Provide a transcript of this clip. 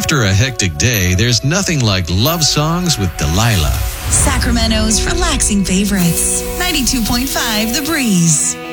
After a hectic day, there's nothing like love songs with Delilah. Sacramento's relaxing favorites. 92.5 The Breeze.